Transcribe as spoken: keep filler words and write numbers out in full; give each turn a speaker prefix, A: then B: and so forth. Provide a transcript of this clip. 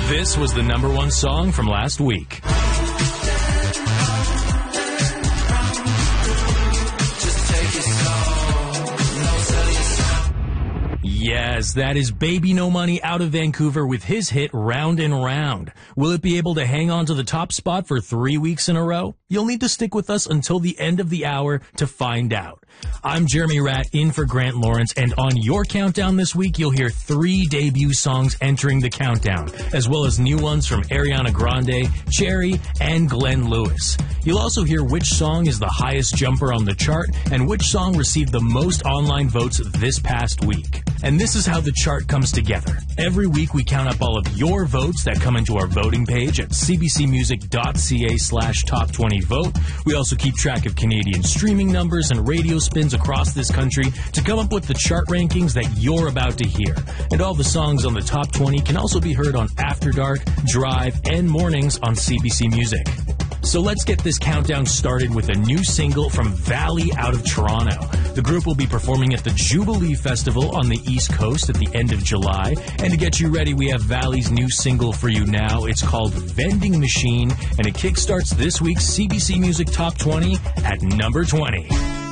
A: This was the number one song from last week. Yes, that is Baby No Money out of Vancouver with his hit Round and Round. Will it be able to hang on to the top spot for three weeks in a row? You'll need to stick with us until the end of the hour to find out. I'm Jeremy Ratt in for Grant Lawrence, and on your countdown this week, you'll hear three debut songs entering the countdown, as well as new ones from Ariana Grande, Cherry, and Glenn Lewis. You'll also hear which song is the highest jumper on the chart and which song received the most online votes this past week. And this is how the chart comes together. Every week we count up all of your votes that come into our voting page at cbcmusic.ca slash top 20 vote. We also keep track of Canadian streaming numbers and radio spins across this country to come up with the chart rankings that you're about to hear. And all the songs on the top twenty can also be heard on After Dark, Drive, and Mornings on C B C Music. So let's get this countdown started with a new single from Valley out of Toronto. The group will be performing at the Jubilee Festival on the East Coast at the end of July. And to get you ready, we have Valley's new single for you now. It's called Vending Machine, and it kickstarts this week's C B C Music Top twenty at number twenty.